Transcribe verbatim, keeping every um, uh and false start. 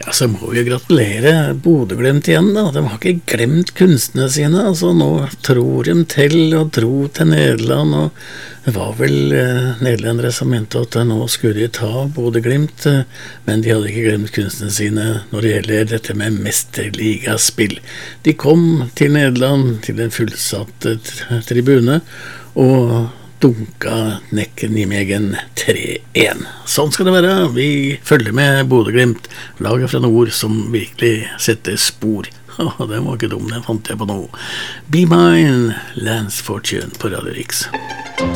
Altså, må vi jo gratulere Bodø/Glimt igjen da, de har ikke glemt kunstene sine, altså nå tror de til og tro til Nederland, og det var vel eh, nederlendere som mente at nå skulle de ta Bodø/Glimt, eh, men de hadde ikke glemt kunstene sine når det gjelder dette med mesterligaspill. De kom til Nederland, til en fullsatt eh, tribune, og dunka Nekken Nijmegen tre én. Sånn skal det være. Vi følger med Bodø/Glimt, laget fra nord som virkelig setter spor. Åh, den var ikke dum, den fant jeg på nå. Be Mine, Lance Fortune på Radio Riks.